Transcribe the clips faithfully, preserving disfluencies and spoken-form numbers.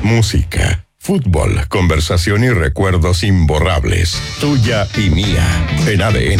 música, fútbol, conversación y recuerdos imborrables. Tuya y mía, en A D N.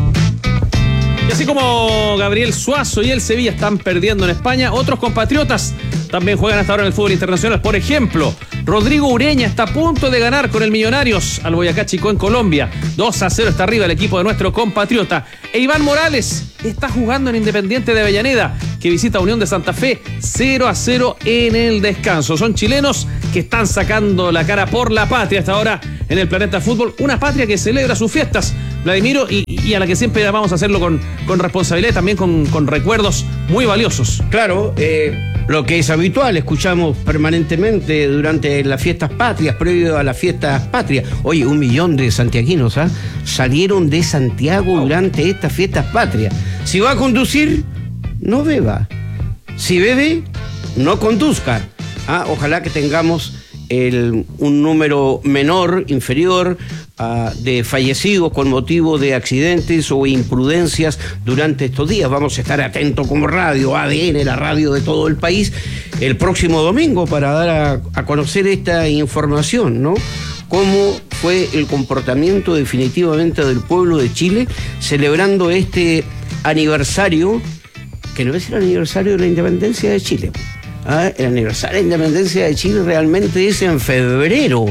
Y así como Gabriel Suazo y el Sevilla están perdiendo en España, otros compatriotas también juegan hasta ahora en el fútbol internacional. Por ejemplo, Rodrigo Ureña está a punto de ganar con el Millonarios al Boyacá Chicó en Colombia. dos a cero está arriba el equipo de nuestro compatriota. E Iván Morales está jugando en Independiente de Avellaneda, que visita Unión de Santa Fe, cero a cero en el descanso. Son chilenos que están sacando la cara por la patria hasta ahora en el planeta fútbol. Una patria que celebra sus fiestas, Vladimiro, y, y a la que siempre vamos a hacerlo con, con responsabilidad y también con, con recuerdos muy valiosos. Claro, eh, lo que es habitual, escuchamos permanentemente durante las fiestas patrias, previo a las fiestas patrias. Oye, un millón de santiaguinos ¿eh? salieron de Santiago durante estas fiestas patrias. Si va a conducir, no beba. Si bebe, no conduzca. Ah, ojalá que tengamos el, un número menor, inferior, uh, de fallecidos con motivo de accidentes o imprudencias durante estos días. Vamos a estar atentos como radio, A D N, la radio de todo el país, el próximo domingo para dar a, a conocer esta información, ¿no? Cómo fue el comportamiento definitivamente del pueblo de Chile celebrando este aniversario, que no es el aniversario de la independencia de Chile. ¿Ah? El aniversario de la independencia de Chile realmente es en febrero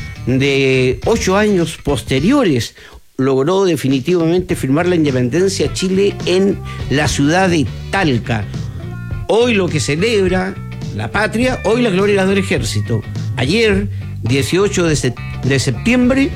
de ocho años posteriores. Logró definitivamente firmar la independencia de Chile en la ciudad de Talca. Hoy lo que celebra la patria, hoy las glorias del ejército. Ayer, dieciocho de septiembre,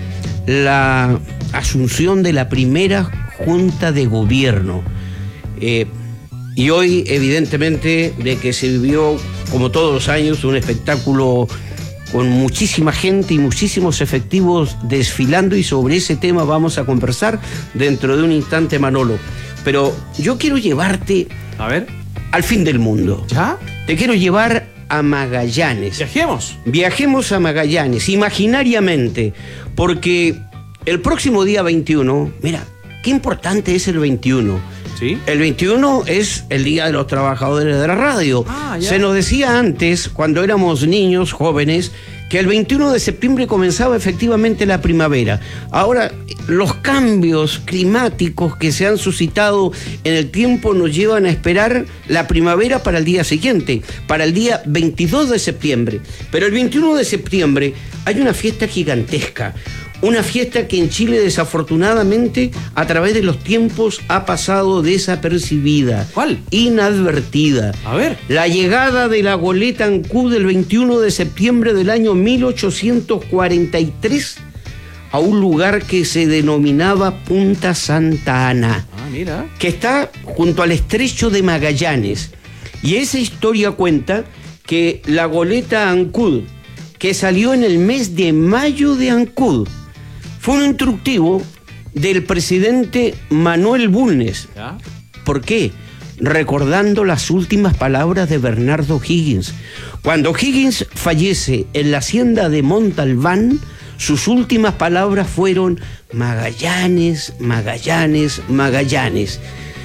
la asunción de la primera junta de gobierno. Eh, Y hoy, evidentemente, de que se vivió, como todos los años, un espectáculo con muchísima gente y muchísimos efectivos desfilando, y sobre ese tema vamos a conversar dentro de un instante, Manolo. Pero yo quiero llevarte a ver al fin del mundo. ¿Ya? Te quiero llevar a Magallanes. Viajemos. Viajemos a Magallanes, imaginariamente, porque el próximo día veintiuno, mira, qué importante es el veintiuno. ¿Sí? El veintiuno es el Día de los Trabajadores de la Radio. Ah, ya. Se nos decía antes, cuando éramos niños, jóvenes, que el veintiuno de septiembre comenzaba efectivamente la primavera. Ahora, los cambios climáticos que se han suscitado en el tiempo nos llevan a esperar la primavera para el día siguiente, para el día veintidós de septiembre. Pero el veintiuno de septiembre hay una fiesta gigantesca. Una fiesta que en Chile, desafortunadamente, a través de los tiempos ha pasado desapercibida. ¿Cuál? Inadvertida. A ver. La llegada de la goleta Ancud el veintiuno de septiembre del año mil ochocientos cuarenta y tres a un lugar que se denominaba Punta Santa Ana. Ah, mira. Que está junto al estrecho de Magallanes. Y esa historia cuenta que la goleta Ancud, que salió en el mes de mayo de Ancud, fue un instructivo del presidente Manuel Bulnes. ¿Ya? ¿Por qué? Recordando las últimas palabras de Bernardo Higgins. Cuando Higgins fallece en la hacienda de Montalbán, sus últimas palabras fueron Magallanes, Magallanes, Magallanes.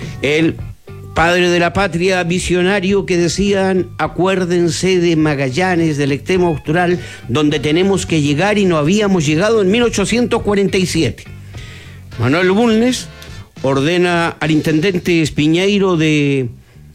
El padre de la patria, visionario, que decían: acuérdense de Magallanes, del extremo austral, donde tenemos que llegar y no habíamos llegado en mil ochocientos cuarenta y siete. Manuel Bulnes ordena al intendente Espiñeiro de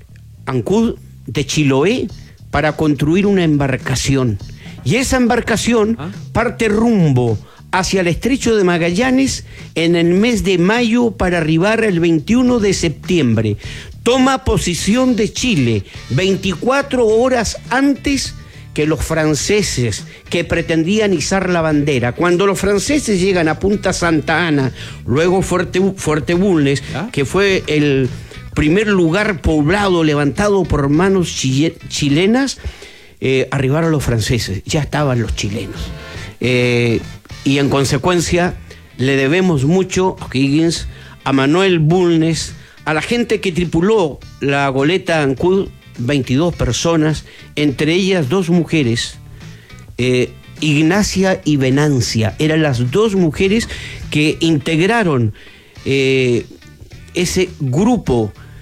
Ancud, de Chiloé, para construir una embarcación. Y esa embarcación ¿Ah? parte rumbo hacia el estrecho de Magallanes en el mes de mayo para arribar el veintiuno de septiembre. Toma posición de Chile veinticuatro horas antes que los franceses, que pretendían izar la bandera. Cuando los franceses llegan a Punta Santa Ana, luego Fuerte, Fuerte Bulnes, ¿Ah? que fue el primer lugar poblado levantado por manos chile, chilenas, eh, arribaron los franceses, ya estaban los chilenos. Eh, y en consecuencia le debemos mucho a Higgins, a Manuel Bulnes, a la gente que tripuló la goleta Ancud, veintidós personas, entre ellas dos mujeres, eh, Ignacia y Venancia, eran las dos mujeres que integraron eh, ese grupo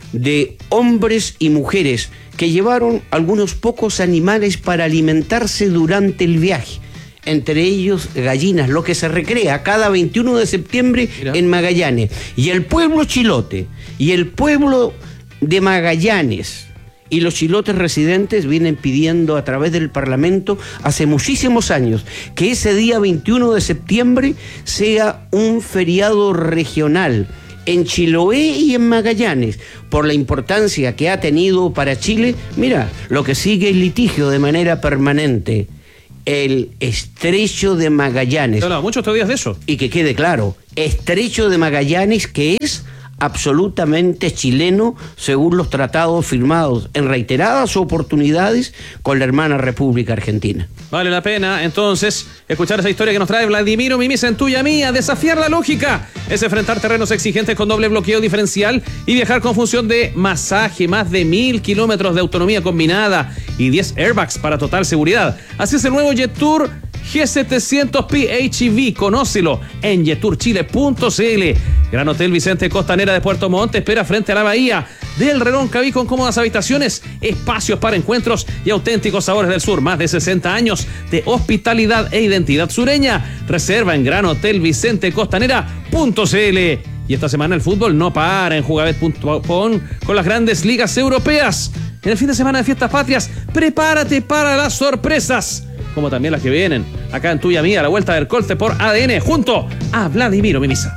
de hombres y mujeres que llevaron algunos pocos animales para alimentarse durante el viaje. Entre ellos gallinas, lo que se recrea cada veintiuno de septiembre Mira. en Magallanes. Y el pueblo chilote y el pueblo de Magallanes y los chilotes residentes vienen pidiendo a través del Parlamento hace muchísimos años que ese día veintiuno de septiembre sea un feriado regional en Chiloé y en Magallanes, por la importancia que ha tenido para Chile. Mira, lo que sigue es litigio de manera permanente. El Estrecho de Magallanes. No, no, muchos días de eso. Y que quede claro, Estrecho de Magallanes, que es absolutamente chileno según los tratados firmados en reiteradas oportunidades con la hermana República Argentina. Vale la pena entonces escuchar esa historia que nos trae Vladimiro Mimisa en Tuya Mía. Desafiar la lógica es enfrentar terrenos exigentes con doble bloqueo diferencial y viajar con función de masaje, más de mil kilómetros de autonomía combinada y diez airbags para total seguridad. Así es el nuevo Jetour G setecientos P H E V. Conócelo en jetour chile punto c l. Gran Hotel Vicente Costanera de Puerto Montt espera frente a la bahía del Reloncaví con cómodas habitaciones, espacios para encuentros y auténticos sabores del sur. Más de sesenta años de hospitalidad e identidad sureña. Reserva en gran hotel vicente costanera punto c l. Y esta semana el fútbol no para en jugabet punto com con las grandes ligas europeas. En el fin de semana de Fiestas Patrias, prepárate para las sorpresas, como también las que vienen acá en Tuya Mía, la vuelta del Colte por A D N, junto a Vladimiro Mimisa.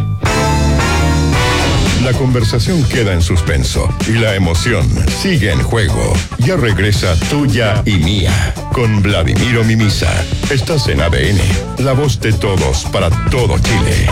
La conversación queda en suspenso y la emoción sigue en juego. Ya regresa Tuya y Mía con Vladimiro Mimisa. Estás en A D N, la voz de todos para todo Chile.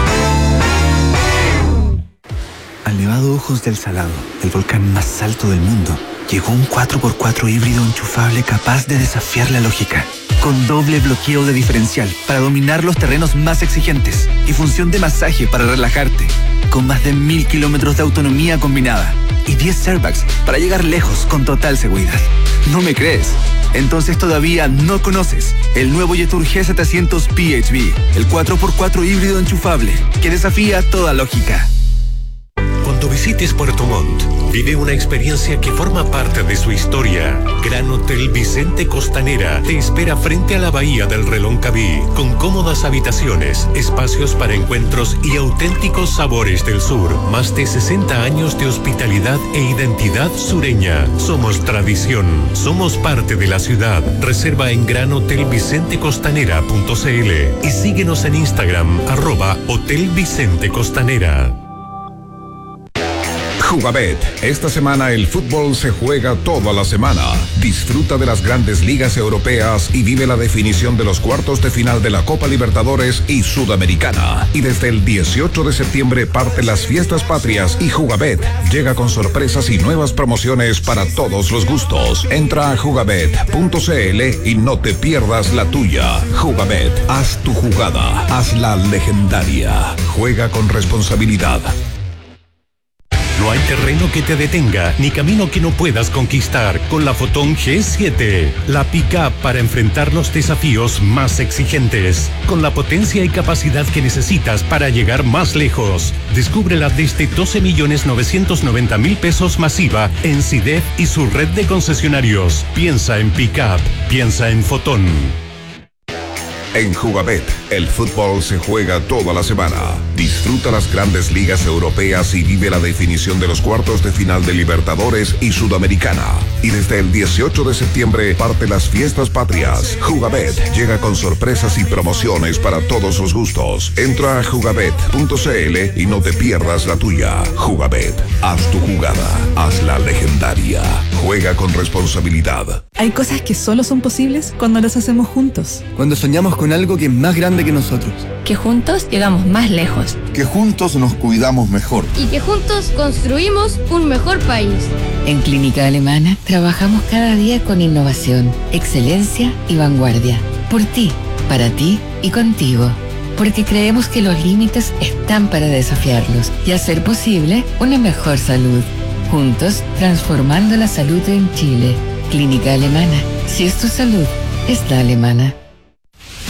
Al Nevado Ojos del Salado, el volcán más alto del mundo, llegó un cuatro por cuatro híbrido enchufable capaz de desafiar la lógica. Con doble bloqueo de diferencial para dominar los terrenos más exigentes y función de masaje para relajarte. Con más de mil kilómetros de autonomía combinada y diez airbags para llegar lejos con total seguridad. ¿No me crees? Entonces todavía no conoces el nuevo Jetour G setecientos P H E V, el cuatro por cuatro híbrido enchufable que desafía toda lógica. Cuando visites Puerto Montt, vive una experiencia que forma parte de su historia. Gran Hotel Vicente Costanera te espera frente a la bahía del Reloncaví, con cómodas habitaciones, espacios para encuentros y auténticos sabores del sur. Más de sesenta años de hospitalidad e identidad sureña. Somos tradición, somos parte de la ciudad. Reserva en gran hotel vicente costanera punto c l y síguenos en Instagram, arroba Hotel Vicente Costanera. Jugabet. Esta semana el fútbol se juega toda la semana. Disfruta de las grandes ligas europeas y vive la definición de los cuartos de final de la Copa Libertadores y Sudamericana. Y desde el dieciocho de septiembre parte las fiestas patrias y Jugabet llega con sorpresas y nuevas promociones para todos los gustos. Entra a jugabet punto c l y no te pierdas la tuya. Jugabet, haz tu jugada, hazla legendaria. Juega con responsabilidad. No hay terreno que te detenga, ni camino que no puedas conquistar con la Fotón G siete. La pick-up para enfrentar los desafíos más exigentes, con la potencia y capacidad que necesitas para llegar más lejos. Descúbrela desde doce millones novecientos noventa mil pesos masiva en C I D E F y su red de concesionarios. Piensa en pick-up, piensa en Fotón. En Jugabet, el fútbol se juega toda la semana. Disfruta las grandes ligas europeas y vive la definición de los cuartos de final de Libertadores y Sudamericana. Y desde el dieciocho de septiembre parte las fiestas patrias. Jugabet llega con sorpresas y promociones para todos los gustos. Entra a jugabet punto c l y no te pierdas la tuya. Jugabet, haz tu jugada, hazla legendaria. Juega con responsabilidad. Hay cosas que solo son posibles cuando las hacemos juntos. Cuando soñamos con algo que es más grande que nosotros. Que juntos llegamos más lejos. Que juntos nos cuidamos mejor. Y que juntos construimos un mejor país. En Clínica Alemana trabajamos cada día con innovación, excelencia y vanguardia. Por ti, para ti y contigo. Porque creemos que los límites están para desafiarlos y hacer posible una mejor salud. Juntos, transformando la salud en Chile. Clínica Alemana. Si es tu salud, es la alemana.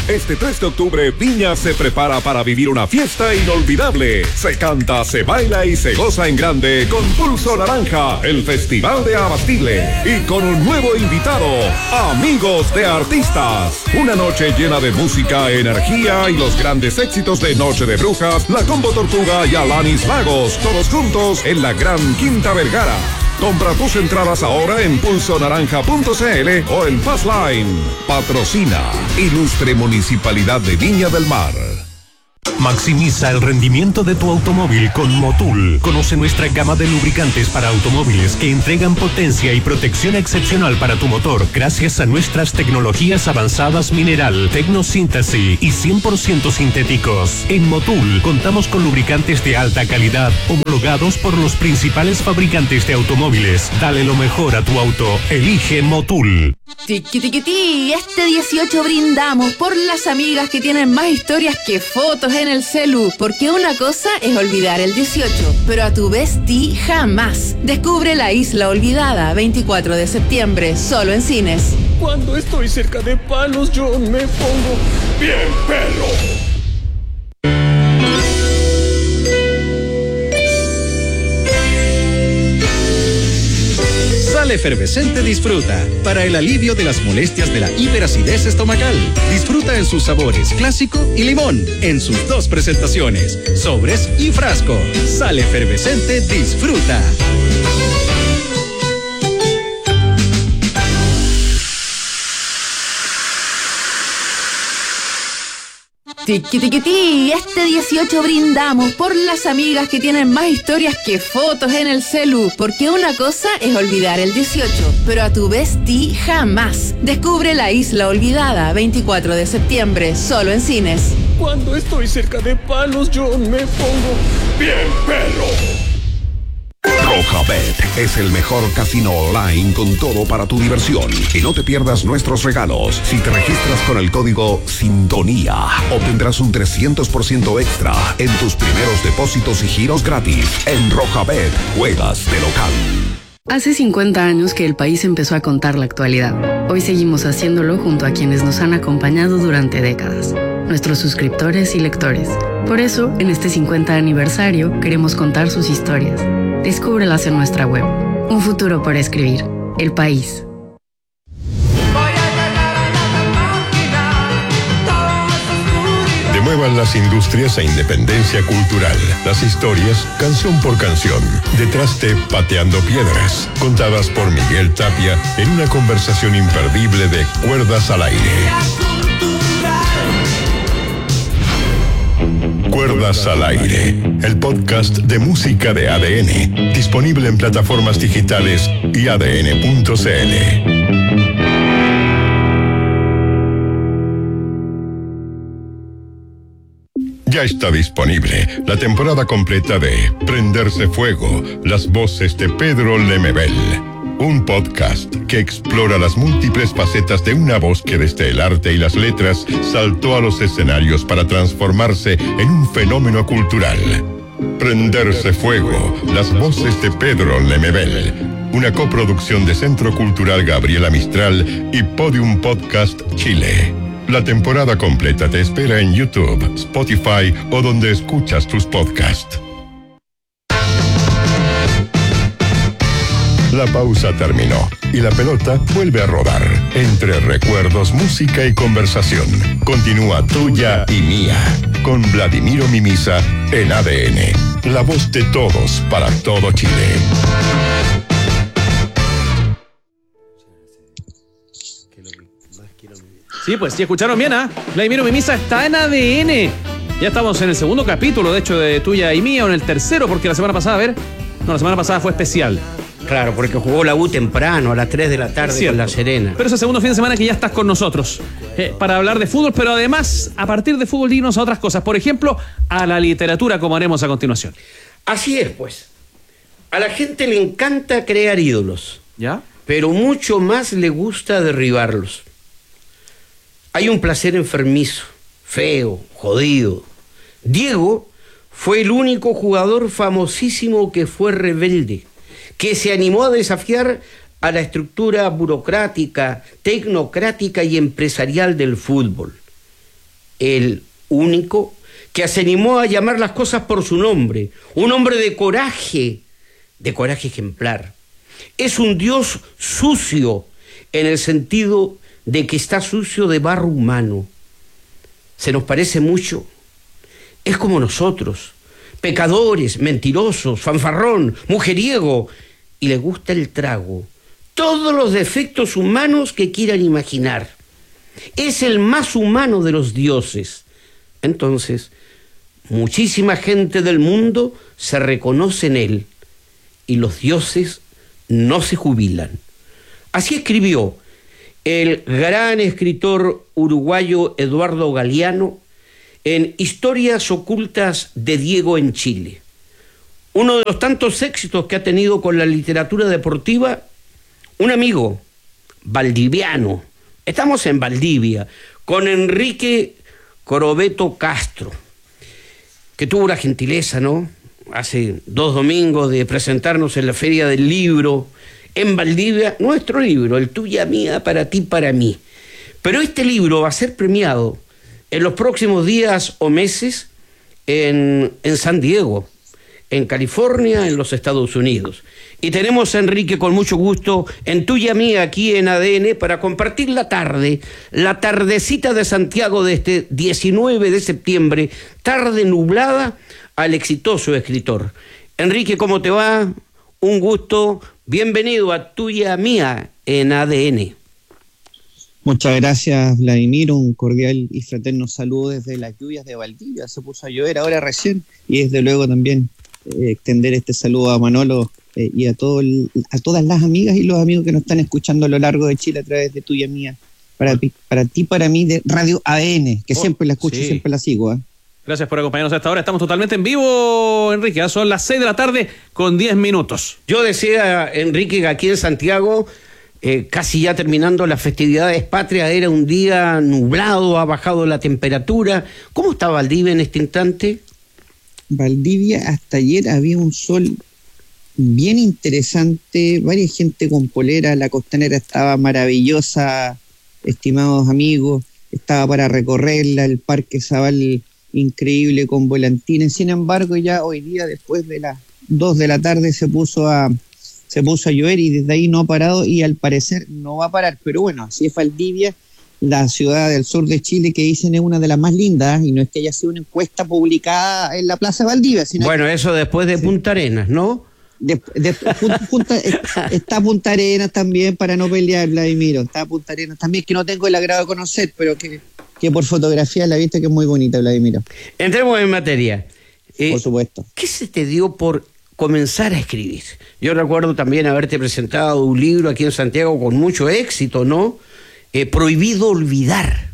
Este tres de octubre, Viña se prepara para vivir una fiesta inolvidable. Se canta, se baila y se goza en grande con Pulso Naranja, el Festival de Abastible. Y con un nuevo invitado, Amigos de Artistas. Una noche llena de música, energía y los grandes éxitos de Noche de Brujas, La Combo Tortuga y Alanis Magos. Todos juntos en la Gran Quinta Vergara. Compra tus entradas ahora en pulso naranja punto c l o en Fastline. Patrocina Ilustre Municipalidad de Viña del Mar. Maximiza el rendimiento de tu automóvil con Motul. Conoce nuestra gama de lubricantes para automóviles que entregan potencia y protección excepcional para tu motor gracias a nuestras tecnologías avanzadas mineral, tecnosíntesis y cien por ciento sintéticos. En Motul contamos con lubricantes de alta calidad homologados por los principales fabricantes de automóviles. Dale lo mejor a tu auto. Elige Motul. Tiki tiki ti, este dieciocho brindamos por las amigas que tienen más historias que fotos en el celu, porque una cosa es olvidar el dieciocho, pero a tu bestie jamás. Descubre La Isla Olvidada, veinticuatro de septiembre, solo en cines. Cuando estoy cerca de Palos, yo me pongo bien pelo. Sal Efervescente Disfruta, para el alivio de las molestias de la hiperacidez estomacal. Disfruta en sus sabores clásico y limón, en sus dos presentaciones, sobres y frasco. Sal Efervescente Disfruta. Tiki tiki ti, este dieciocho brindamos por las amigas que tienen más historias que fotos en el celu, porque una cosa es olvidar el dieciocho, pero a tu bestie jamás. Descubre La Isla Olvidada, veinticuatro de septiembre, solo en cines. Cuando estoy cerca de Palos, yo me pongo bien pelo. Rojabet es el mejor casino online con todo para tu diversión. Y no te pierdas nuestros regalos. Si te registras con el código Sintonía, obtendrás un trescientos por ciento extra en tus primeros depósitos y giros gratis. En Rojabet, juegas de local. Hace cincuenta años que el país empezó a contar la actualidad. Hoy seguimos haciéndolo junto a quienes nos han acompañado durante décadas, nuestros suscriptores y lectores. Por eso, en este cincuenta aniversario, queremos contar sus historias. Descúbrelas en nuestra web. Un futuro por escribir. El País. Demuevan las industrias e independencia cultural. Las historias, canción por canción. Detrás de Pateando Piedras, contadas por Miguel Tapia en una conversación imperdible de Cuerdas al Aire. Cuerdas al Aire, el podcast de música de A D N, disponible en plataformas digitales y A D N punto c l. Ya está disponible la temporada completa de Prenderse Fuego, las voces de Pedro Lemebel. Un podcast que explora las múltiples facetas de una voz que desde el arte y las letras saltó a los escenarios para transformarse en un fenómeno cultural. Prenderse Fuego, las voces de Pedro Lemebel. Una coproducción de Centro Cultural Gabriela Mistral y Podium Podcast Chile. La temporada completa te espera en YouTube, Spotify o donde escuchas tus podcasts. La pausa terminó y la pelota vuelve a rodar. Entre recuerdos, música y conversación. Continúa Tuya y Mía con Vladimiro Mimisa en A D N. La voz de todos para todo Chile. Sí, pues sí, escucharon bien, ¿ah? ¿eh? Vladimiro Mimisa está en A D N. Ya estamos en el segundo capítulo, de hecho, de Tuya y Mía, o en el tercero, porque la semana pasada, a ver, no, la semana pasada fue especial. Claro, porque jugó la U temprano, a las tres de la tarde con La Serena. Pero es el segundo fin de semana que ya estás con nosotros eh, para hablar de fútbol, pero además, a partir de fútbol, dinos a otras cosas. Por ejemplo, a la literatura, como haremos a continuación. Así es, pues. A la gente le encanta crear ídolos. ¿Ya? Pero mucho más le gusta derribarlos. Hay un placer enfermizo, feo, jodido. Diego fue el único jugador famosísimo que fue rebelde, que se animó a desafiar a la estructura burocrática, tecnocrática y empresarial del fútbol. el único que se animó a llamar las cosas por su nombre, un hombre de coraje, de coraje ejemplar. Es un Dios sucio en el sentido de que está sucio de barro humano. Se nos parece mucho. Es como nosotros, pecadores, mentirosos, fanfarrón, mujeriego, y le gusta el trago. Todos los defectos humanos que quieran imaginar. Es el más humano de los dioses. Entonces, muchísima gente del mundo se reconoce en él y los dioses no se jubilan. Así escribió el gran escritor uruguayo Eduardo Galeano en Historias ocultas de Diego en Chile. Uno de los tantos éxitos que ha tenido con la literatura deportiva, un amigo valdiviano. Estamos en Valdivia con Enrique Corobeto Castro, que tuvo la gentileza, ¿no?, hace dos domingos de presentarnos en la Feria del Libro en Valdivia, nuestro libro, el Tuya Mía, para ti, para mí. Pero este libro va a ser premiado en los próximos días o meses en, en San Diego, en California, en los Estados Unidos. Y tenemos a Enrique con mucho gusto en Tuya Mía, aquí en A D N, para compartir la tarde, la tardecita de Santiago de este diecinueve de septiembre, tarde nublada, al exitoso escritor. Enrique, ¿cómo te va? Un gusto. Bienvenido a Tuya Mía en A D N. Muchas gracias, Vladimir. Un cordial y fraterno saludo desde las lluvias de Valdivia. Se puso a llover ahora recién, y desde luego también eh, extender este saludo a Manolo eh, y a, todo el, a todas las amigas y los amigos que nos están escuchando a lo largo de Chile a través de Tuya Mía. Para, para ti, para mí, de Radio A D N, que oh, siempre la escucho y sí. siempre la sigo. ¿eh? Gracias por acompañarnos a esta hora. Estamos totalmente en vivo, Enrique. Son las seis de la tarde con diez minutos. Yo decía, Enrique, que aquí en Santiago, eh, casi ya terminando las festividades patrias, era un día nublado, ha bajado la temperatura. ¿Cómo está Valdivia en este instante? Valdivia, hasta ayer había un sol bien interesante, varias gente con polera, la costanera estaba maravillosa, estimados amigos, estaba para recorrerla, el Parque Zabal increíble con volantines. Sin embargo, ya hoy día, después de las dos de la tarde, se puso a se puso a llover y desde ahí no ha parado, y al parecer no va a parar. Pero bueno, así es Valdivia, la ciudad del sur de Chile, que dicen es una de las más lindas, y no es que haya sido una encuesta publicada en la Plaza Valdivia, sino bueno, que, eso después de sí. Punta Arenas, ¿no? De, de, punta, punta, está Punta Arenas también, para no pelear, Vladimiro. Está Punta Arenas también, que no tengo el agrado de conocer, pero que que por fotografía la viste que es muy bonita, Vladimiro. Entremos en materia. Eh, por supuesto. ¿Qué se te dio por comenzar a escribir? Yo recuerdo también haberte presentado un libro aquí en Santiago con mucho éxito, ¿no? Eh, Prohibido olvidar.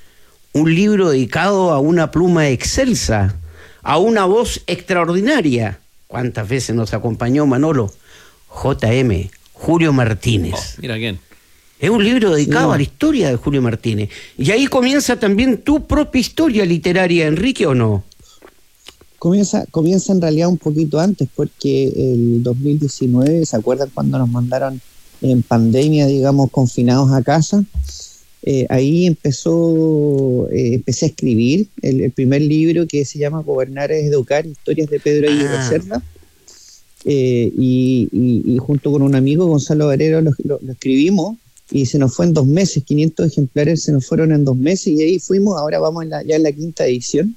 Un libro dedicado a una pluma excelsa, a una voz extraordinaria. ¿Cuántas veces nos acompañó Manolo? J M, Julio Martínez. Oh, mira quién. Es un libro dedicado no. a la historia de Julio Martínez. Y ahí comienza también tu propia historia literaria, Enrique, ¿o no? Comienza, comienza en realidad un poquito antes, porque el dos mil diecinueve, ¿se acuerdan cuando nos mandaron en pandemia, digamos, confinados a casa? Eh, ahí empezó, eh, empecé a escribir el, el primer libro, que se llama Gobernar es Educar, historias de Pedro Aguirre ah. Cerda. Eh, y, y, y junto con un amigo, Gonzalo Barrero, lo, lo, lo escribimos. Y se nos fue en dos meses, quinientos ejemplares se nos fueron en dos meses, y ahí fuimos, ahora vamos en la, ya en la quinta edición.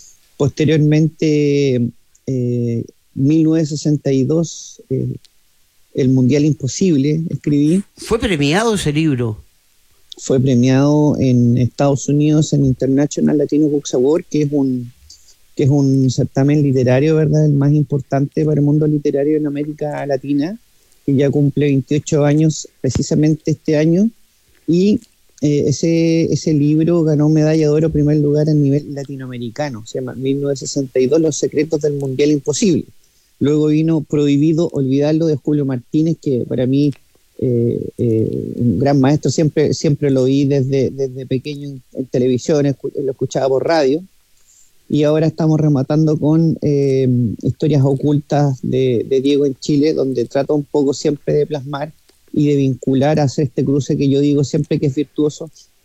Posteriormente, eh, mil novecientos sesenta y dos, eh, El Mundial Imposible, escribí. ¿Fue premiado ese libro? Fue premiado en Estados Unidos en International Latino Books Award, que es un, que es un certamen literario, ¿verdad?, el más importante para el mundo literario en América Latina, que ya cumple veintiocho años precisamente este año, y eh, ese, ese libro ganó medalla de oro primer lugar a nivel latinoamericano. Se llama mil novecientos sesenta y dos, Los secretos del Mundial Imposible. Luego vino Prohibido olvidarlo, de Julio Martínez, que para mí eh, eh, un gran maestro, siempre, siempre lo vi desde, desde pequeño en, en televisión, lo escuchaba por radio. Y ahora estamos rematando con eh, Historias ocultas de, de Diego en Chile, donde trato un poco siempre de plasmar y de vincular, a hacer este cruce que yo digo siempre que es virtuoso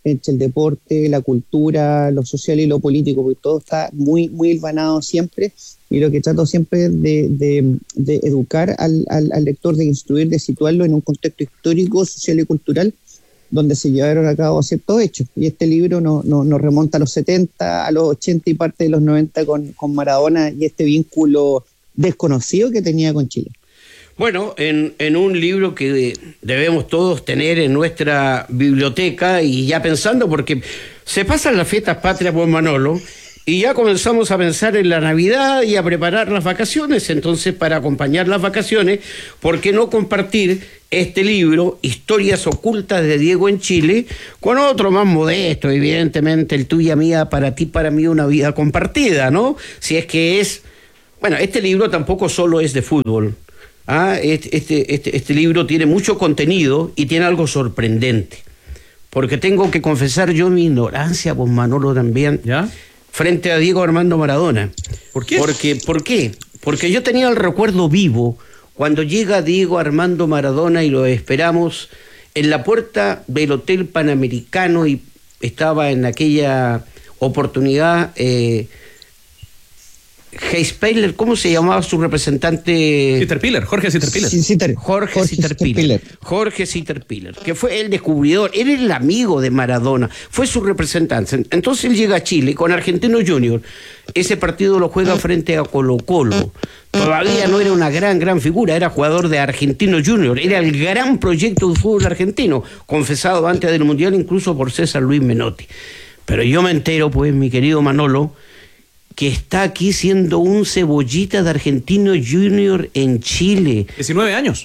entre el deporte, la cultura, lo social y lo político, porque todo está muy, muy hilvanado siempre, y lo que trato siempre de, de, de educar al, al, al lector, de instruir, de situarlo en un contexto histórico, social y cultural, donde se llevaron a cabo ciertos hechos. Y este libro nos no, no remonta a los setenta, a los ochenta y parte de los noventa con, con Maradona y este vínculo desconocido que tenía con Chile. Bueno, en, en un libro que debemos todos tener en nuestra biblioteca, y ya pensando, porque se pasan las fiestas patrias por Manolo, y ya comenzamos a pensar en la Navidad y a preparar las vacaciones. Entonces, para acompañar las vacaciones, ¿por qué no compartir este libro, Historias Ocultas de Diego en Chile, con otro más modesto, evidentemente, el Tuya Mía, para ti, para mí, una vida compartida, ¿no? Si es que es... Bueno, este libro tampoco solo es de fútbol. Ah, este, este, este, este libro tiene mucho contenido y tiene algo sorprendente, porque tengo que confesar yo mi ignorancia, pues Manolo también, ¿ya?, frente a Diego Armando Maradona. ¿Por qué? Porque, ¿por qué? Porque yo tenía el recuerdo vivo cuando llega Diego Armando Maradona y lo esperamos en la puerta del Hotel Panamericano, y estaba en aquella oportunidad eh, Heispeiler, ¿cómo se llamaba su representante? Sitterpiller, Jorge Sitterpiller. Sí, Sitter, Jorge, Jorge Sitterpiller. Jorge Sitterpiller, que fue el descubridor, él era el amigo de Maradona, fue su representante. Entonces él llega a Chile con Argentino Junior. Ese partido lo juega frente a Colo-Colo. Todavía no era una gran, gran figura, era jugador de Argentino Junior, era el gran proyecto del fútbol argentino, confesado antes del Mundial incluso por César Luis Menotti. Pero yo me entero, pues, mi querido Manolo, que está aquí siendo un cebollita de Argentino Junior en Chile. diecinueve años.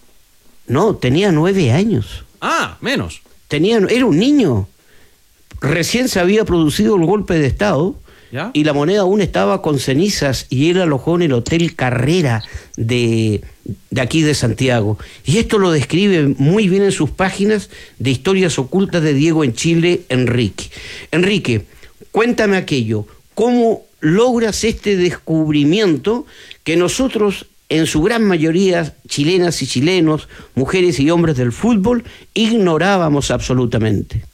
No, tenía nueve años. Ah, menos. Tenía, era un niño. Recién se había producido el golpe de Estado, ¿ya?, y la moneda aún estaba con cenizas, y él alojó en el Hotel Carrera de, de aquí de Santiago. Y esto lo describe muy bien en sus páginas de Historias Ocultas de Diego en Chile, Enrique. Enrique, cuéntame aquello. ¿Cómo logras este descubrimiento que nosotros, en su gran mayoría, chilenas y chilenos, mujeres y hombres del fútbol, ignorábamos absolutamente?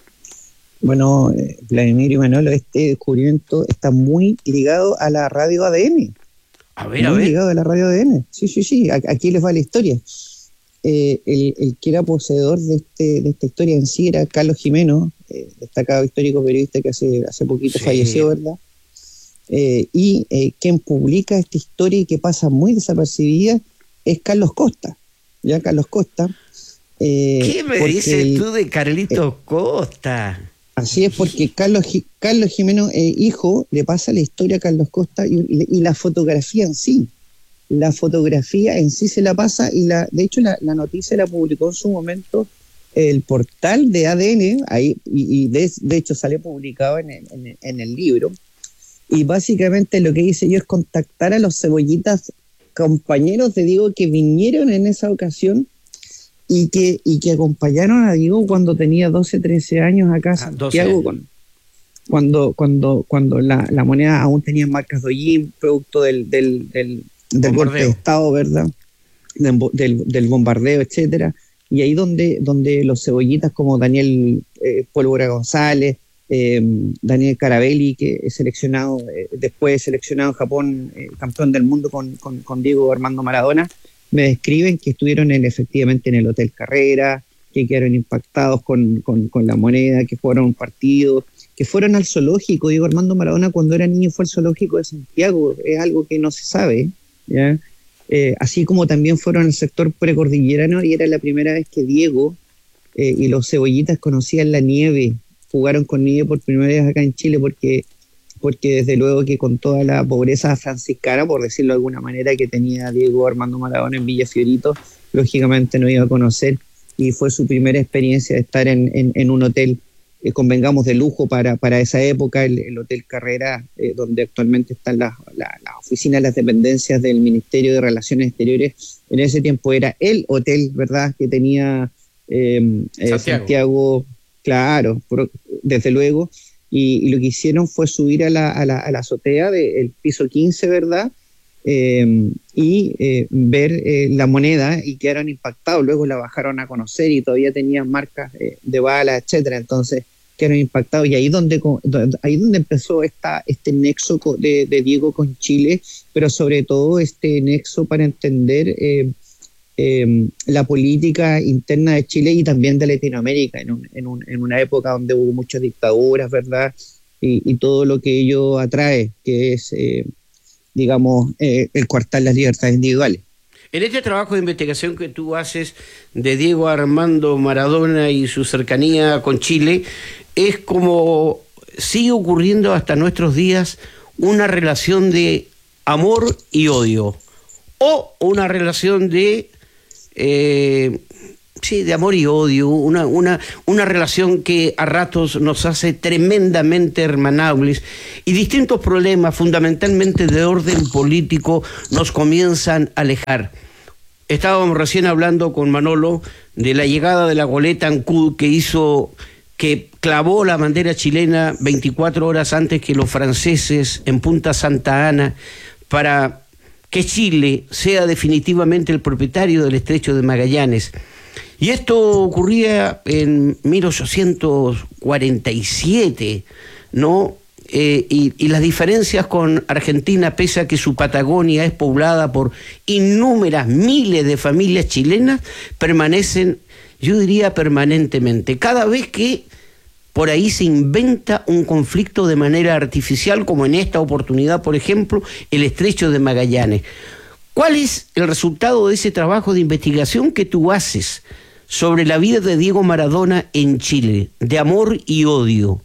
Bueno, eh, Vladimir y Manolo, este descubrimiento está muy ligado a la radio A D N. A ver, muy a ver. ligado a la radio A D N. Sí, sí, sí. Aquí les va la historia. Eh, el, el que era poseedor de, este, de esta historia en sí era Carlos Jimeno, eh, destacado histórico periodista que hace, hace poquito sí. falleció, ¿verdad? Eh, y eh, quien publica esta historia y que pasa muy desapercibida es Carlos Costa. Ya Carlos Costa. Eh, ¿Qué me dices el, tú de Carlitos eh, Costa? Así es, porque Carlos, Carlos Jimeno, eh, hijo, le pasa la historia a Carlos Costa y, y, y la fotografía en sí. La fotografía en sí se la pasa, y la de hecho la, la noticia la publicó en su momento el portal de A D N, ahí, y, y de, de hecho sale publicado en el, en, el, en el libro. Y básicamente lo que hice yo es contactar a los cebollitas compañeros de Diego que vinieron en esa ocasión y que, y que acompañaron a Diego cuando tenía doce, trece años acá en Santiago, con, cuando, cuando, cuando la, la moneda aún tenía marcas de hollín, producto del, del, del, del golpe de Estado, ¿verdad? Del, del, del bombardeo, etcétera. Y ahí donde, donde los cebollitas como Daniel eh, Pólvora González, eh, Daniel Carabelli, que es seleccionado, eh, después seleccionado en Japón, eh, campeón del mundo con, con, con Diego Armando Maradona, me describen que estuvieron en, efectivamente en el Hotel Carrera, que quedaron impactados con, con, con la moneda, que jugaron un partido, que fueron al zoológico. Diego Armando Maradona cuando era niño fue al zoológico de Santiago, es algo que no se sabe, ¿ya? Eh, así como también fueron al sector precordillerano, y era la primera vez que Diego eh, y los cebollitas conocían la nieve, jugaron con nieve por primera vez acá en Chile, porque, porque desde luego que con toda la pobreza franciscana, por decirlo de alguna manera, que tenía Diego Armando Maradona en Villa Fiorito, lógicamente no iba a conocer, y fue su primera experiencia de estar en, en, en un hotel, eh, convengamos, de lujo para, para esa época, el, el Hotel Carrera, eh, donde actualmente están las la, la oficinas, las dependencias del Ministerio de Relaciones Exteriores. En ese tiempo era el hotel, ¿verdad?, que tenía eh, eh, Santiago. Santiago, claro, por, desde luego, y, y lo que hicieron fue subir a la, a la, a la azotea del piso quince, ¿verdad?, Eh, y eh, ver eh, la moneda, y quedaron impactados. Luego la bajaron a conocer y todavía tenían marcas eh, de balas, etcétera. Entonces que han impactado, y ahí donde, ahí donde empezó esta, este nexo de, de Diego con Chile, pero sobre todo este nexo para entender eh, eh, la política interna de Chile y también de Latinoamérica, en, un, en, un, en una época donde hubo muchas dictaduras, ¿verdad? Y, y todo lo que ello atrae, que es, eh, digamos, eh, el coartar las libertades individuales. En este trabajo de investigación que tú haces de Diego Armando Maradona y su cercanía con Chile, es como sigue ocurriendo hasta nuestros días una relación de amor y odio, o una relación de eh, sí, de amor y odio, una, una, una relación que a ratos nos hace tremendamente hermanables, y distintos problemas, fundamentalmente de orden político, nos comienzan a alejar. Estábamos recién hablando con Manolo de la llegada de la goleta Ancud, que hizo, que clavó la bandera chilena veinticuatro horas antes que los franceses en Punta Santa Ana, para que Chile sea definitivamente el propietario del Estrecho de Magallanes. Y esto ocurría en mil ochocientos cuarenta y siete, ¿no? Eh, y, y las diferencias con Argentina, pese a que su Patagonia es poblada por innúmeras miles de familias chilenas, permanecen, yo diría, permanentemente. Cada vez que por ahí se inventa un conflicto de manera artificial, como en esta oportunidad, por ejemplo, el Estrecho de Magallanes. ¿Cuál es el resultado de ese trabajo de investigación que tú haces sobre la vida de Diego Maradona en Chile, de amor y odio?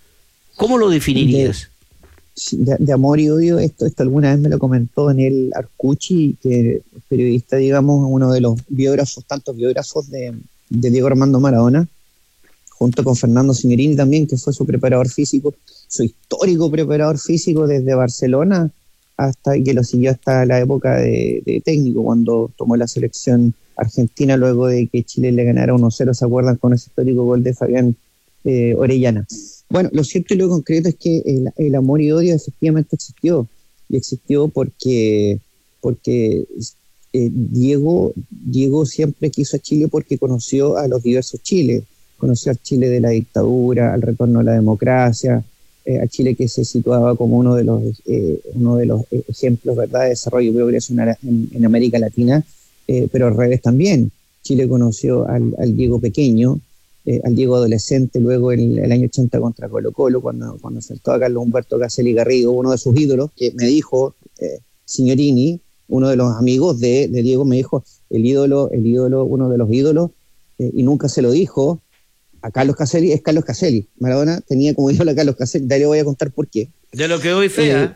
¿Cómo lo definirías? De, de, de amor y odio, esto, esto alguna vez me lo comentó Daniel Arcucci, que es periodista, digamos, uno de los biógrafos, tantos biógrafos de, de Diego Armando Maradona, junto con Fernando Signorini también, que fue su preparador físico, su histórico preparador físico desde Barcelona, hasta que lo siguió hasta la época de, de técnico, cuando tomó la selección argentina luego de que Chile le ganara uno cero, ¿se acuerdan? Con ese histórico gol de Fabián eh, Orellana. Bueno, lo cierto y lo concreto es que el, el amor y odio efectivamente existió, y existió porque, porque eh, Diego, Diego siempre quiso a Chile porque conoció a los diversos Chiles, conoció al Chile de la dictadura, al retorno a la democracia, eh, a Chile que se situaba como uno de los, eh, uno de los ejemplos, ¿verdad?, de desarrollo y progreso en, en, en América Latina, eh, pero al revés también. Chile conoció al, al Diego pequeño, Eh, al Diego adolescente, luego en el año ochenta contra Colo Colo, cuando, cuando enfrentó a Carlos Humberto Caselli Garrido, uno de sus ídolos, que me dijo, eh, Signorini, uno de los amigos de, de Diego, me dijo, el ídolo, el ídolo, uno de los ídolos, eh, y nunca se lo dijo a Carlos Caselli, es Carlos Caselli. Maradona tenía como ídolo a Carlos Caselli, de ahí le voy a contar por qué. De lo que doy fe, eh,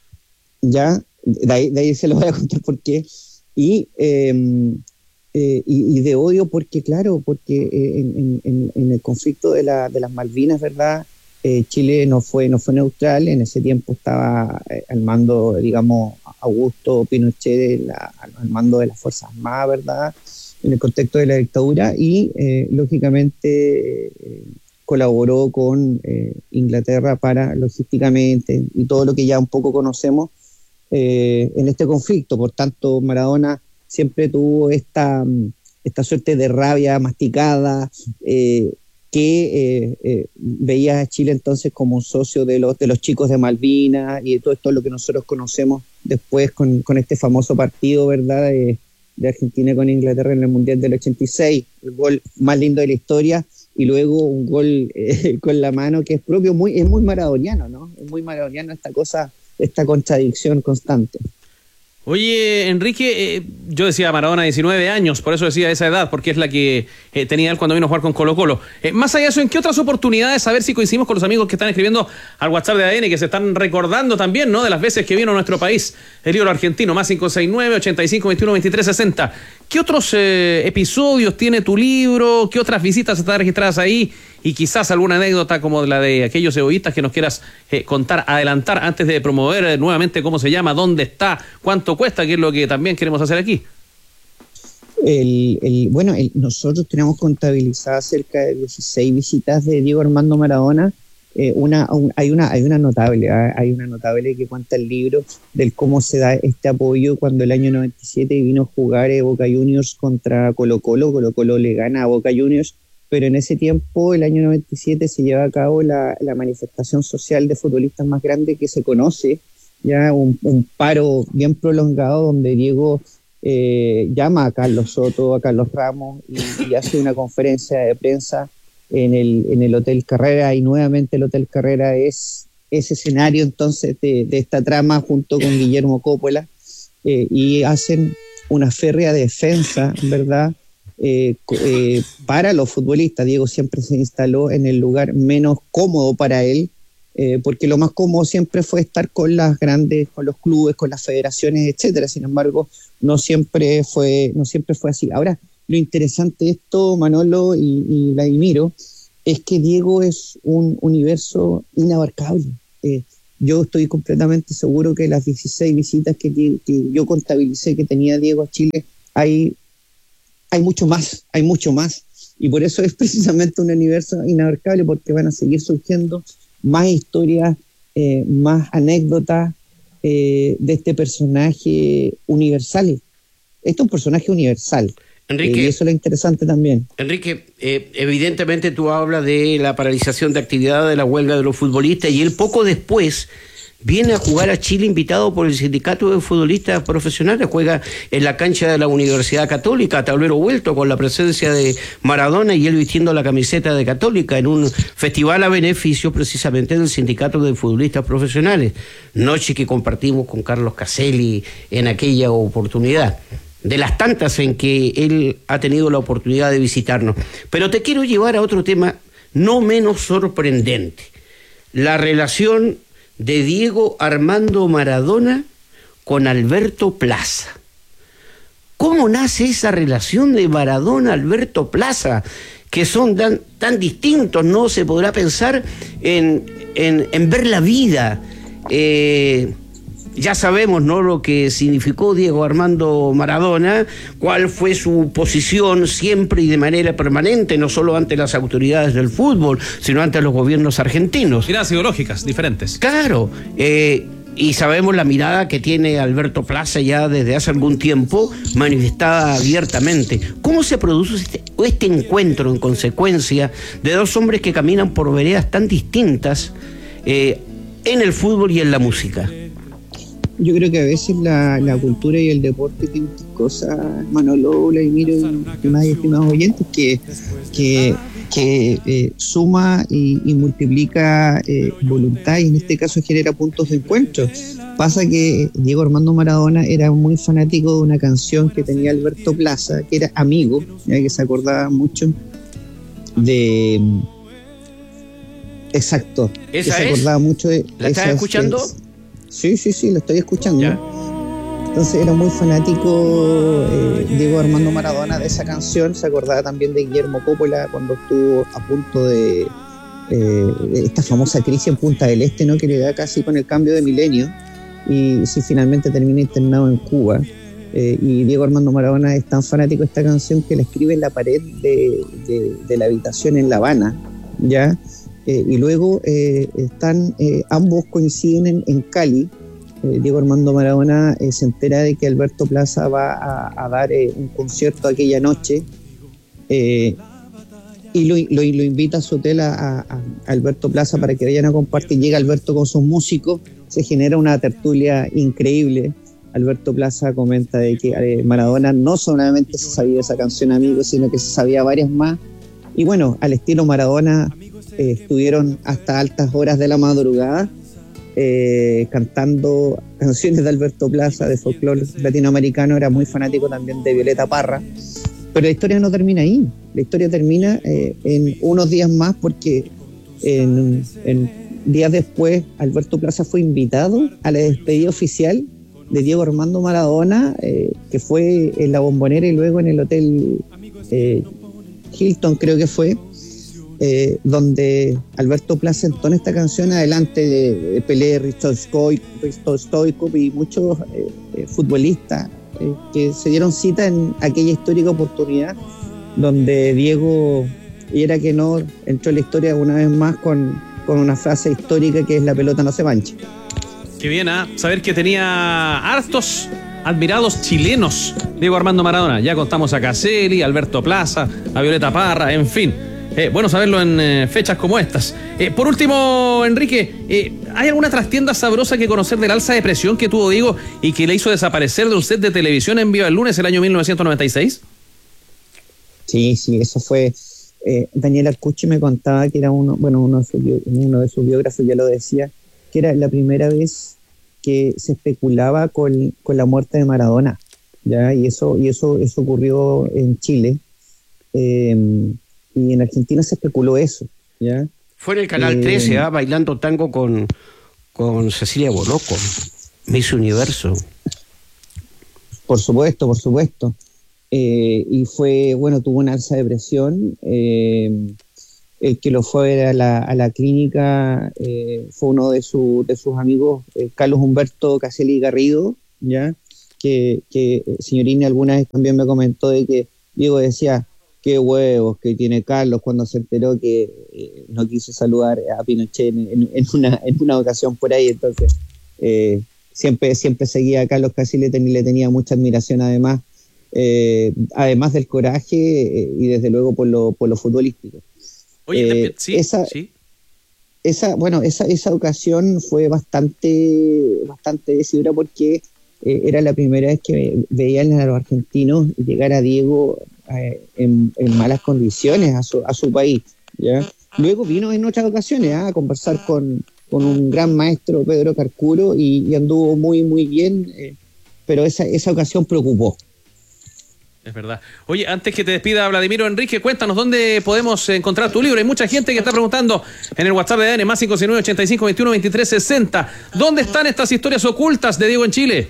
Ya, de ahí, de ahí se lo voy a contar por qué. Y... Eh, Eh, y, y de odio porque, claro, porque eh, en, en, en el conflicto de, la, de las Malvinas, ¿verdad? Eh, Chile no fue, no fue neutral, en ese tiempo estaba eh, al mando, digamos, Augusto Pinochet, la, al mando de las Fuerzas Armadas, ¿verdad? En el contexto de la dictadura, y eh, lógicamente eh, colaboró con eh, Inglaterra para, logísticamente, y todo lo que ya un poco conocemos eh, en este conflicto. Por tanto, Maradona siempre tuvo esta, esta suerte de rabia masticada, eh, que eh, eh, veía a Chile entonces como un socio de los, de los chicos de Malvinas, y de todo esto lo que nosotros conocemos después con, con este famoso partido, ¿verdad?, de, de Argentina con Inglaterra en el Mundial del ochenta y seis, el gol más lindo de la historia, y luego un gol eh, con la mano que es propio, muy, es muy maradoniano, ¿no? Es muy maradoniano esta cosa, esta contradicción constante. Oye, Enrique, eh, yo decía Maradona diecinueve años, por eso decía esa edad, porque es la que eh, tenía él cuando vino a jugar con Colo Colo. Eh, más allá de eso, ¿en qué otras oportunidades, a ver si coincidimos con los amigos que están escribiendo al WhatsApp de A D N, que se están recordando también, ¿no?, de las veces que vino a nuestro país el ídolo argentino, más cinco seis nueve, ochenta y cinco, veintiuno, veintitrés, sesenta. ¿Qué otros eh, episodios tiene tu libro? ¿Qué otras visitas están registradas ahí? Y quizás alguna anécdota como la de aquellos egoístas que nos quieras eh, contar, adelantar antes de promover eh, nuevamente cómo se llama, dónde está, cuánto cuesta, que es lo que también queremos hacer aquí. El, el, bueno, el, nosotros tenemos contabilizadas cerca de dieciséis visitas de Diego Armando Maradona. Eh, una, un, hay una hay una notable, ¿eh? hay una notable que cuenta el libro del cómo se da este apoyo cuando el año noventa y siete vino a jugar eh, Boca Juniors contra Colo Colo. Colo Colo le gana a Boca Juniors pero en ese tiempo, el año noventa y siete, se lleva a cabo la, la manifestación social de futbolistas más grande que se conoce, ya un, un paro bien prolongado donde Diego eh, llama a Carlos Soto, a Carlos Ramos y, y hace una conferencia de prensa en el, en el Hotel Carrera, y nuevamente el Hotel Carrera es ese escenario entonces de, de esta trama junto con Guillermo Coppola, eh, y hacen una férrea defensa, ¿verdad?, eh, eh, para los futbolistas. Diego siempre se instaló en el lugar menos cómodo para él, eh, porque lo más cómodo siempre fue estar con las grandes, con los clubes, con las federaciones, etcétera. Sin embargo, no siempre fue, no siempre fue así. Ahora, lo interesante de esto, Manolo y, y Vladimiro, es que Diego es un universo inabarcable. Eh, yo estoy completamente seguro que las dieciséis visitas que, que yo contabilicé que tenía Diego a Chile, hay, hay mucho más, hay mucho más. Y por eso es precisamente un universo inabarcable, porque van a seguir surgiendo más historias, eh, más anécdotas eh, de este personaje universal. Este es un personaje universal. Enrique, eh, y eso es lo interesante también. Enrique, eh, evidentemente tú hablas de la paralización de actividad de la huelga de los futbolistas, y él poco después viene a jugar a Chile invitado por el sindicato de futbolistas profesionales, juega en la cancha de la Universidad Católica, a tablero vuelto, con la presencia de Maradona y él vistiendo la camiseta de Católica en un festival a beneficio precisamente del sindicato de futbolistas profesionales, noche que compartimos con Carlos Caselli en aquella oportunidad, de las tantas en que él ha tenido la oportunidad de visitarnos. Pero te quiero llevar a otro tema no menos sorprendente, la relación de Diego Armando Maradona con Alberto Plaza. ¿Cómo nace esa relación de Maradona-Alberto Plaza? Que son tan, tan distintos, ¿no? Se podrá pensar en, en, en ver la vida. Eh, ya sabemos, ¿no?, lo que significó Diego Armando Maradona, cuál fue su posición siempre y de manera permanente, no solo ante las autoridades del fútbol, sino ante los gobiernos argentinos. Miradas ideológicas diferentes. Claro, eh, y sabemos la mirada que tiene Alberto Plaza ya desde hace algún tiempo, manifestada abiertamente. ¿Cómo se produce este, este encuentro, en consecuencia, de dos hombres que caminan por veredas tan distintas eh, en el fútbol y en la música? Yo creo que a veces la, la cultura y el deporte tienen cosas, Manolo, Vladimiro y más estimados oyentes, que, que, que eh, suma y, y multiplica eh, voluntad, y en este caso genera puntos de encuentro. Pasa que Diego Armando Maradona era muy fanático de una canción que tenía Alberto Plaza, que era Amigo, ya que se acordaba mucho de... Exacto. ¿Esa que se es? acordaba mucho de... ¿La estás escuchando? Es, Sí, sí, sí, lo estoy escuchando. ¿Ya? Entonces era muy fanático eh, Diego Armando Maradona de esa canción. Se acordaba también de Guillermo Coppola cuando estuvo a punto de eh, esta famosa crisis en Punta del Este, ¿no?, que le da casi con el cambio de milenio, y sí, finalmente termina internado en Cuba. Eh, y Diego Armando Maradona es tan fanático de esta canción que la escribe en la pared de, de, de la habitación en La Habana, ¿ya? Eh, y luego eh, están, eh, ambos coinciden en, en Cali. eh, Diego Armando Maradona eh, se entera de que Alberto Plaza va a, a dar eh, un concierto aquella noche, eh, y lo, lo, lo invita a su hotel a, a, a Alberto Plaza para que vayan a compartir. Llega Alberto con sus músicos, se genera una tertulia increíble. Alberto Plaza comenta de que eh, Maradona no solamente se sabía esa canción Amigo, sino que se sabía varias más, y bueno, al estilo Maradona, Eh, estuvieron hasta altas horas de la madrugada eh, cantando canciones de Alberto Plaza, de folclore latinoamericano. Era muy fanático también de Violeta Parra, pero la historia no termina ahí. La historia termina eh, en unos días más, porque en, en días después Alberto Plaza fue invitado a la despedida oficial de Diego Armando Maradona, eh, que fue en la Bombonera y luego en el hotel eh, Hilton, creo que fue, Eh, donde Alberto Plaza entona esta canción adelante de, de Pelé, Risto Stoikov y muchos eh, eh, futbolistas eh, que se dieron cita en aquella histórica oportunidad donde Diego, y era que no, entró en la historia una vez más con, con una frase histórica que es: la pelota no se mancha. Qué bien, ¿eh? Saber que tenía hartos admirados chilenos Diego Armando Maradona. Ya contamos a Caselli, a Alberto Plaza, a Violeta Parra, en fin. Eh, bueno saberlo en eh, fechas como estas. Eh, por último, Enrique, eh, ¿hay alguna trastienda sabrosa que conocer del alza de presión que tuvo Diego y que le hizo desaparecer de un set de televisión en vivo el lunes el año mil novecientos noventa y seis? Sí, sí, eso fue... Eh, Daniel Arcucci me contaba que era uno, bueno, uno de, sus, uno de sus biógrafos ya lo decía, que era la primera vez que se especulaba con, con la muerte de Maradona, ¿ya? Y eso, y eso, eso ocurrió en Chile. Eh, y en Argentina se especuló eso, ¿ya? Fue en el Canal eh, trece, ¿eh? Bailando tango con, con Cecilia Boloco, Miss Universo. Por supuesto, por supuesto. Eh, y fue, bueno, tuvo una alza de presión. Eh, el que lo fue a la, a la clínica eh, fue uno de, su, de sus amigos, eh, Carlos Humberto Caselli Garrido, ¿ya? Que, que señorina alguna vez también me comentó de que Diego decía, qué huevos que tiene Carlos cuando se enteró que eh, no quiso saludar a Pinochet en, en, en, una, en una ocasión por ahí. Entonces, eh, siempre, siempre seguía a Carlos Caselli, le, le tenía mucha admiración además. Eh, además del coraje eh, y desde luego por lo, por lo futbolístico. Oye, eh, sí, esa, sí. Esa, bueno, esa, esa ocasión fue bastante, bastante decidora porque eh, era la primera vez que veían a los argentinos llegar a Diego eh, en, en malas condiciones a su, a su país, ¿ya? Luego vino en otras ocasiones ¿eh? a conversar con, con un gran maestro, Pedro Carcuro, y, y anduvo muy, muy bien, eh, pero esa, esa ocasión preocupó. Es verdad. Oye, antes que te despida Vladimiro, Enrique, cuéntanos dónde podemos encontrar tu libro. Hay mucha gente que está preguntando en el WhatsApp de A D N, más cinco nueve, ochenta y cinco, veintiuno, veintitrés, sesenta. ¿Dónde están estas historias ocultas de Diego en Chile?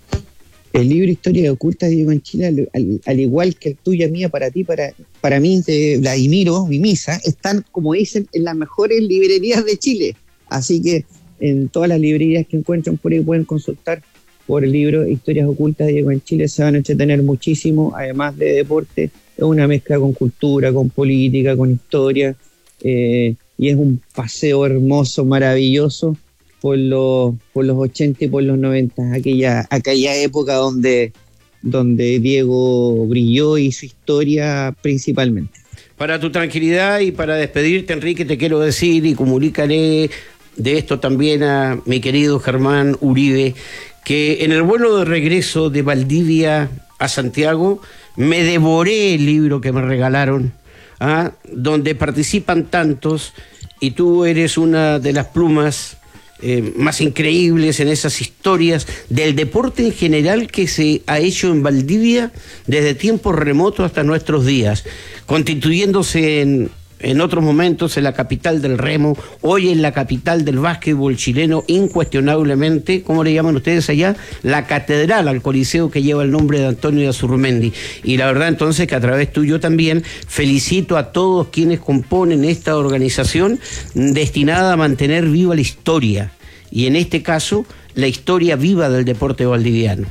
El libro Historias Ocultas de Diego en Chile, al, al, al igual que el tuya, mía, para ti, para, para mí, de Vladimiro Mimisa, están, como dicen, en las mejores librerías de Chile. Así que en todas las librerías que encuentran por ahí pueden consultar por el libro Historias Ocultas de Diego en Chile. Se van a entretener muchísimo, además de deporte, es una mezcla con cultura, con política, con historia, eh, y es un paseo hermoso, maravilloso, por los, por los ochenta y por los noventa, aquella, aquella época donde, donde Diego brilló y su historia principalmente. Para tu tranquilidad y para despedirte, Enrique, te quiero decir, y comunicaré de esto también a mi querido Germán Uribe, que en el vuelo de regreso de Valdivia a Santiago me devoré el libro que me regalaron, ¿ah? Donde participan tantos, y tú eres una de las plumas eh, más increíbles en esas historias del deporte en general que se ha hecho en Valdivia desde tiempos remotos hasta nuestros días, constituyéndose en... en otros momentos en la capital del remo, hoy en la capital del básquetbol chileno, incuestionablemente, ¿cómo le llaman ustedes allá? La catedral al Coliseo que lleva el nombre de Antonio de Azurmendi. Y la verdad entonces que a través tuyo también felicito a todos quienes componen esta organización destinada a mantener viva la historia, y en este caso, la historia viva del deporte valdiviano.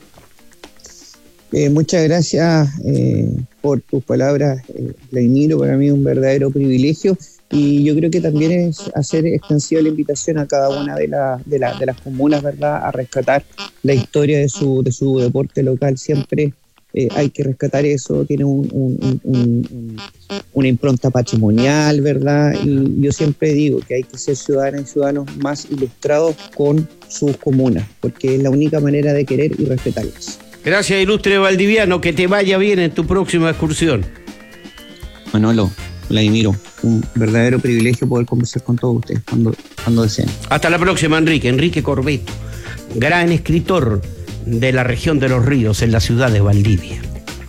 Eh, muchas gracias eh, por tus palabras, eh, Vladimiro. Para mí es un verdadero privilegio, y yo creo que también es hacer extensiva la invitación a cada una de, la, de, la, de las comunas, ¿verdad?, a rescatar la historia de su, de su deporte local. Siempre eh, hay que rescatar eso, tiene un, un, un, un, una impronta patrimonial, ¿verdad? Y yo siempre digo que hay que ser ciudadanas y ciudadanos más ilustrados con sus comunas, porque es la única manera de querer y respetarlas. Gracias, ilustre valdiviano, que te vaya bien en tu próxima excursión. Manolo, Vladimiro, un verdadero privilegio poder conversar con todos ustedes cuando, cuando deseen. Hasta la próxima, Enrique. Enrique Corbeto, gran escritor de la región de los ríos en la ciudad de Valdivia.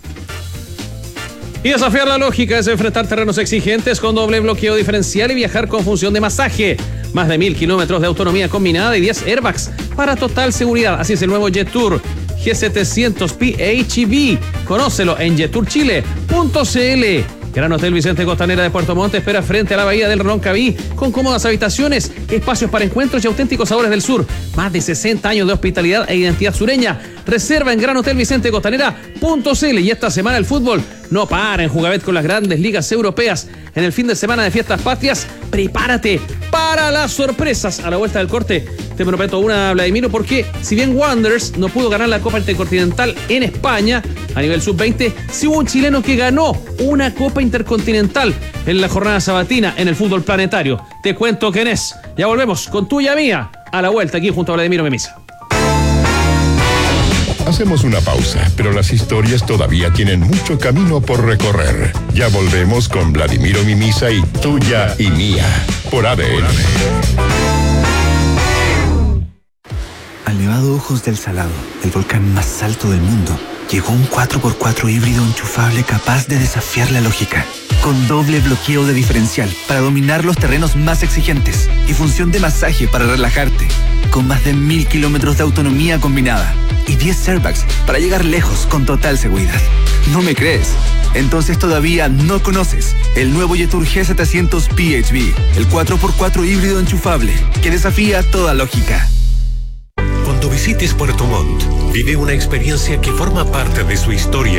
Y desafiar la lógica es enfrentar terrenos exigentes con doble bloqueo diferencial y viajar con función de masaje. Más de mil kilómetros de autonomía combinada y diez airbags para total seguridad. Así es el nuevo Jetour G setecientos P H E V. Conócelo en jetour chile punto c l. Gran Hotel Vicente Costanera de Puerto Montt espera frente a la bahía del Roncaví, con cómodas habitaciones, espacios para encuentros y auténticos sabores del sur. Más de sesenta años de hospitalidad e identidad sureña. Reserva en gran hotel vicente costanera punto c l. Y esta semana el fútbol no para en Jugabet con las grandes ligas europeas. En el fin de semana de fiestas patrias, prepárate para las sorpresas. A la vuelta del corte te prometo una, Vladimiro, porque si bien Wanderers no pudo ganar la Copa Intercontinental en España a nivel sub veinte, sí hubo un chileno que ganó una Copa Intercontinental en la jornada sabatina en el fútbol planetario. Te cuento quién es. Ya volvemos con tuya mía a la vuelta aquí junto a Vladimiro Memisa. Hacemos una pausa, pero las historias todavía tienen mucho camino por recorrer. Ya volvemos con Vladimiro Mimisa y tuya y mía por A D N. Al Nevado Ojos del Salado, el volcán más alto del mundo, llegó un cuatro por cuatro híbrido enchufable capaz de desafiar la lógica. Con doble bloqueo de diferencial para dominar los terrenos más exigentes y función de masaje para relajarte. Con más de mil kilómetros de autonomía combinada y diez airbags para llegar lejos con total seguridad. ¿No me crees? Entonces todavía no conoces el nuevo Jetour G setecientos P H V, el cuatro por cuatro híbrido enchufable que desafía toda lógica. Cuando visites Puerto Montt, vive una experiencia que forma parte de su historia.